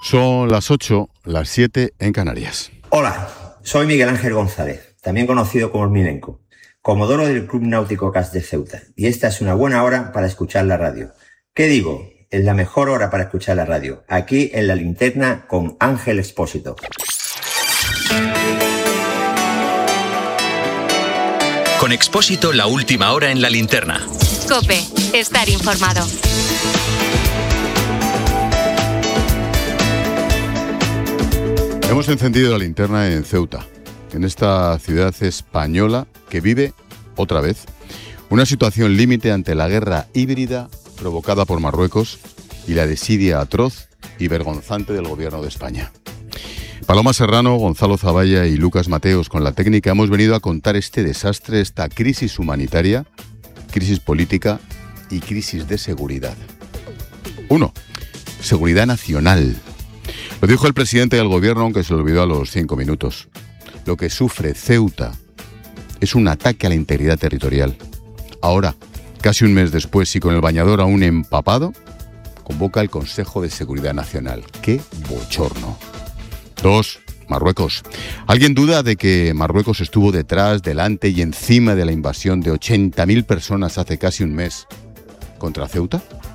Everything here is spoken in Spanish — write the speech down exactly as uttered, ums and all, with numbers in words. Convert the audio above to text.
Son las ocho, las siete en Canarias. Hola, soy Miguel Ángel González, también conocido como el Milenco, comodoro del Club Náutico C A S de Ceuta, y esta es una buena hora para escuchar la radio. ¿Qué digo? Es la mejor hora para escuchar la radio, aquí en La Linterna con Ángel Expósito. Con Expósito, la última hora en La Linterna. COPE, estar informado. Hemos encendido la linterna en Ceuta, en esta ciudad española que vive, otra vez, una situación límite ante la guerra híbrida provocada por Marruecos y la desidia atroz y vergonzante del gobierno de España. Paloma Serrano, Gonzalo Zavalla y Lucas Mateos con la técnica hemos venido a contar este desastre, esta crisis humanitaria, crisis política y crisis de seguridad. Uno, seguridad nacional. Lo dijo el presidente del gobierno, aunque se lo olvidó a los cinco minutos. Lo que sufre Ceuta es un ataque a la integridad territorial. Ahora, casi un mes después y con el bañador aún empapado, convoca el Consejo de Seguridad Nacional. ¡Qué bochorno! Dos, Marruecos. ¿Alguien duda de que Marruecos estuvo detrás, delante y encima de la invasión de ochenta mil personas hace casi un mes contra Ceuta?